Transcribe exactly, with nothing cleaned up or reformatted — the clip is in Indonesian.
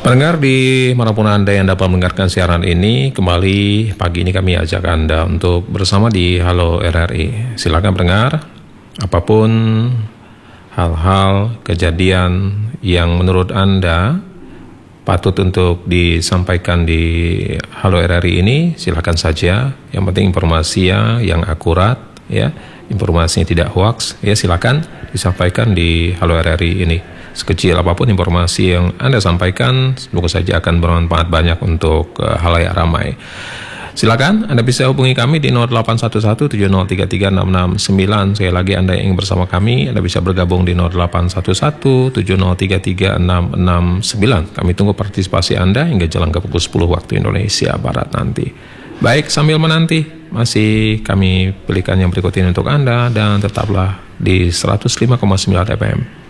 Pendengar di manapun Anda yang dapat mendengarkan siaran ini, kembali pagi ini kami ajak Anda untuk bersama di Halo R R I. Silakan pendengar, apapun hal-hal kejadian yang menurut Anda patut untuk disampaikan di Halo R R I ini, silakan saja. Yang penting informasinya yang akurat, ya, informasinya tidak hoax, ya silakan disampaikan di Halo R R I ini. Sekecil apapun informasi yang Anda sampaikan, semoga saja akan bermanfaat banyak untuk uh, halayak ramai. Silakan Anda bisa hubungi kami di nol delapan satu satu tujuh nol tiga tiga enam enam sembilan. Sekali lagi Anda yang ingin bersama kami, Anda bisa bergabung di nol delapan satu satu tujuh nol tiga tiga enam enam sembilan. Kami tunggu partisipasi Anda hingga jalan ke pukul sepuluh waktu Indonesia Barat nanti. Baik, sambil menanti, masih kami pilihkan yang berikut ini untuk Anda, dan tetaplah di seratus lima koma sembilan F M.